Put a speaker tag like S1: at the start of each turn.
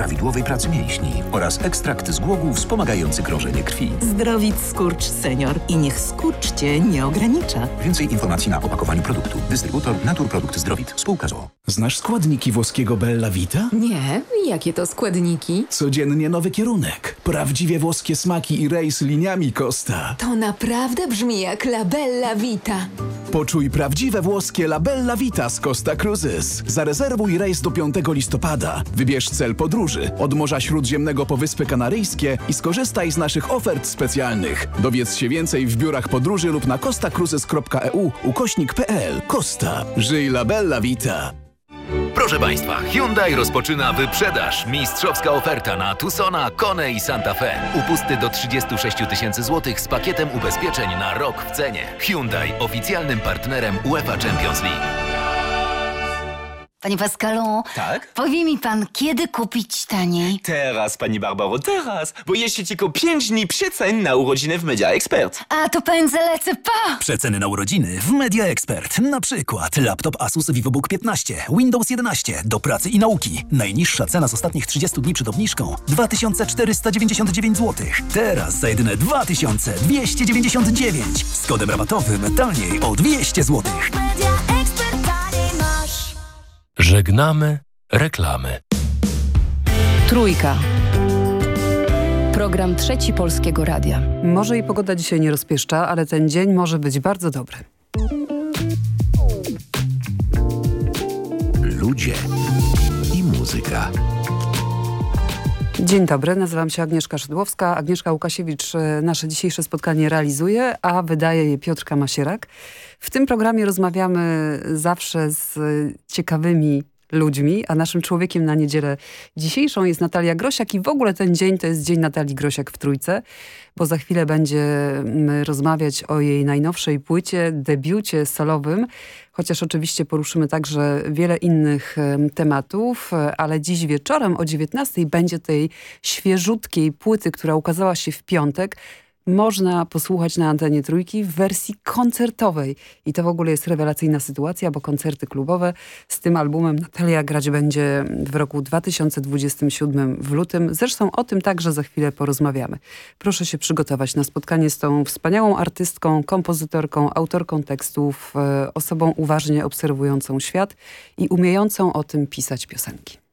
S1: prawidłowej pracy mięśni oraz ekstrakt z głogów wspomagający krążenie krwi.
S2: Zdrowit skurcz senior i niech skurcz Cię nie ogranicza.
S1: Więcej informacji na opakowaniu produktu. Dystrybutor Naturprodukt Zdrowit. Spółka z o.o.
S3: Znasz składniki włoskiego Bella Vita?
S4: Nie, jakie to składniki?
S3: Codziennie nowy kierunek. Prawdziwie włoskie smaki i rejs liniami Costa.
S4: To naprawdę brzmi jak La Bella Vita.
S3: Poczuj prawdziwe włoskie La Bella Vita z Costa Cruises. Zarezerwuj rejs do 5 listopada. Wybierz cel podróży od Morza Śródziemnego po Wyspy Kanaryjskie i skorzystaj z naszych ofert specjalnych. Dowiedz się więcej w biurach podróży lub na costacruises.eu/pl. Costa. Żyj La Bella Vita.
S5: Proszę Państwa, Hyundai rozpoczyna wyprzedaż. Mistrzowska oferta na Tucsona, Kone i Santa Fe. Upusty do 36 000 złotych z pakietem ubezpieczeń na rok w cenie. Hyundai, oficjalnym partnerem UEFA Champions League.
S6: Panie Pascalu,
S7: tak?
S6: Powie mi pan, kiedy kupić taniej?
S7: Teraz, pani Barbaro, teraz, bo jeszcze tylko 5 dni przecen na urodziny w Media Expert.
S6: A to pędzę lecę, pa!
S8: Przeceny na urodziny w Media Expert. Na przykład laptop Asus VivoBook 15, Windows 11 do pracy i nauki. Najniższa cena z ostatnich 30 dni przed obniżką 2499 zł. Teraz za jedyne 2299. Z kodem rabatowym taniej o 200 zł.
S5: Żegnamy reklamy.
S9: Trójka. Program Trzeci Polskiego Radia.
S10: Może i pogoda dzisiaj nie rozpieszcza, ale ten dzień może być bardzo dobry.
S1: Ludzie i muzyka.
S10: Dzień dobry, nazywam się Agnieszka Szydłowska. Agnieszka Łukasiewicz nasze dzisiejsze spotkanie realizuje, a wydaje je Piotr Kamasierak. W tym programie rozmawiamy zawsze z ciekawymi ludźmi, a naszym człowiekiem na niedzielę dzisiejszą jest Natalia Grosiak i w ogóle ten dzień to jest Dzień Natalii Grosiak w Trójce, bo za chwilę będziemy rozmawiać o jej najnowszej płycie, debiucie solowym, chociaż oczywiście poruszymy także wiele innych tematów, ale dziś wieczorem o 19:00 będzie tej świeżutkiej płyty, która ukazała się w piątek, można posłuchać na antenie Trójki w wersji koncertowej. I to w ogóle jest rewelacyjna sytuacja, bo koncerty klubowe z tym albumem Natalia grać będzie w roku 2027 w lutym. Zresztą o tym także za chwilę porozmawiamy. Proszę się przygotować na spotkanie z tą wspaniałą artystką, kompozytorką, autorką tekstów, osobą uważnie obserwującą świat i umiejącą o tym pisać piosenki.